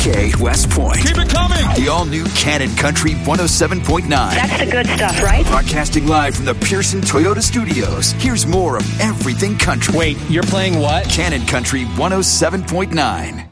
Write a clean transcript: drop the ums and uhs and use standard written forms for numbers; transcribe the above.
KFGK West Point. Keep it coming. The all-new Cannon Country 107.9. That's the good stuff, right? Broadcasting live from the Pearson Toyota Studios. Here's more of everything country. Wait, you're playing what? Cannon Country 107.9.